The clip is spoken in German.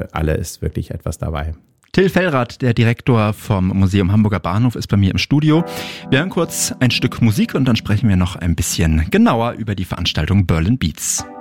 für alle ist wirklich etwas dabei. Till Fellrath, der Direktor vom Museum Hamburger Bahnhof, ist bei mir im Studio. Wir hören kurz ein Stück Musik und dann sprechen wir noch ein bisschen genauer über die Veranstaltung Berlin Beats.